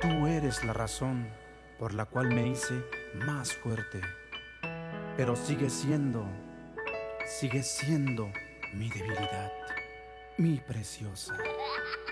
Tú eres la razón por la cual me hice más fuerte, pero sigue siendo mi debilidad, mi preciosa.